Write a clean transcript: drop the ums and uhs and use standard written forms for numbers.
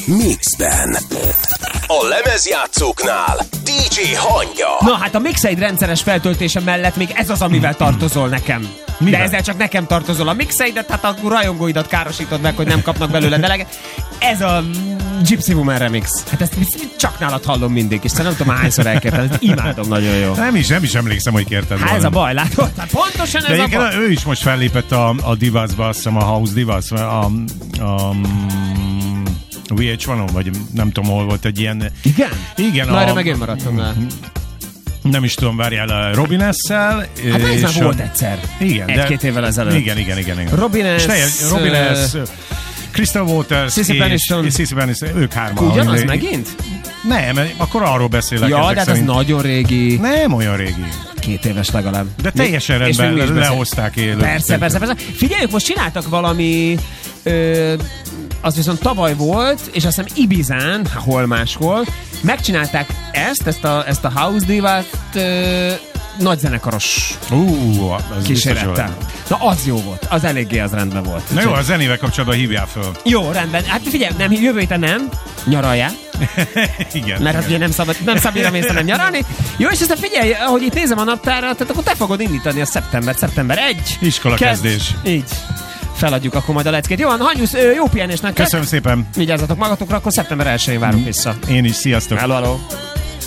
Mixben. A lemezjátszóknál DJ Hangya. Na hát a Mixaid rendszeres feltöltése mellett még ez az, amivel tartozol nekem. Mivel? De ezzel csak nekem tartozol. A Mixaidet, hát a rajongóidat károsítod meg, hogy nem kapnak belőle deleget. Ez a Gypsy Woman remix. Hát ezt csak nálad hallom mindig, és nem tudom hányszor elkértem, ezt imádom nagyon jó. Nem is emlékszem, hogy kérted volna. Hát ez a baj, látod? Hát pontosan de ez a baj. ő is most fellépett a Divasba, azt hiszem a House Divas, a VH1-on, vagy nem tudom, hol volt egy ilyen... Igen? Igen. Na, erre meg én maradtam rá. Nem is tudom, várjál, Robin S-szel. Hát ez már volt egyszer. Igen. Egy-két évvel ezelőtt. Igen. Robin S. Crystal Waters Sissy Peniston, ők hárman. Ugyanaz megint? Nem, akkor arról beszélek. Ja, de ez nagyon régi. Nem olyan régi. 2 éves legalább. De teljesen rendben lehozták élőt. Persze. Figyeljük, most csináltak valami... az viszont tavaly volt, és azt hiszem Ibizán, hol máshol, megcsinálták ezt a House Divát nagy zenekaros kísérettel. Na az jó volt, az eléggé az rendben volt. Na jó, a zenével kapcsolatban hívjál föl. Jó, rendben. Hát figyelj, nem, jövő héten nem, nyaraljál. Igen. Mert hát ugye nem szabad nem nyaralni. Jó, és aztán figyelj, ahogy itt nézem a naptárat, tehát akkor te fogod indítani a szeptember 1. Iskola kezdés. Így. Feladjuk akkor majd a leckét. Jó, Hanyusz, jó pihenést nektek. Köszönöm szépen. Vigyázzatok magatokra, akkor szeptember 1-én várunk vissza. Én is, sziasztok. Hello.